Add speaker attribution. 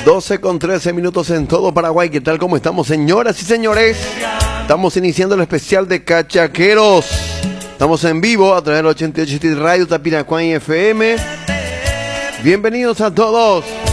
Speaker 1: 12:13 en todo Paraguay. ¿Qué tal? ¿Cómo estamos, señoras y señores? Estamos iniciando el especial de Cachaqueros. Estamos en vivo a través del 88 Radio Tapiracuán FM. Bienvenidos a todos.